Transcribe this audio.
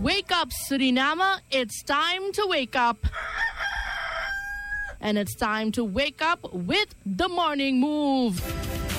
Wake up, Suriname. It's time to wake up. And it's time to wake up with the morning move.